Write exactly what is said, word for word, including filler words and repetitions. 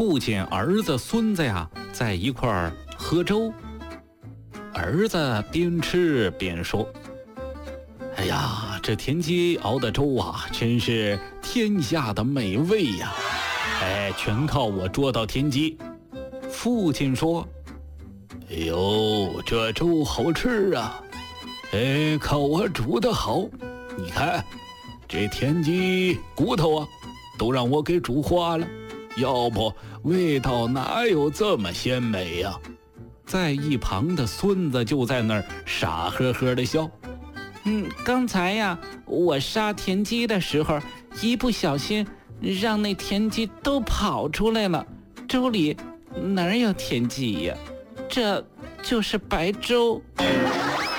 父亲、儿子、孙子呀，在一块儿喝粥。儿子边吃边说：“哎呀，这田鸡熬的粥啊，真是天下的美味呀！哎，全靠我捉到田鸡。”父亲说：“哎呦，这粥好吃啊！哎，靠我煮的好。你看，这田鸡骨头啊，都让我给煮化了，要不味道哪有这么鲜美呀？”在一旁的孙子就在那儿傻呵呵的笑。嗯，刚才呀，我杀田鸡的时候，一不小心让那田鸡都跑出来了，粥里哪有田鸡呀？这就是白粥。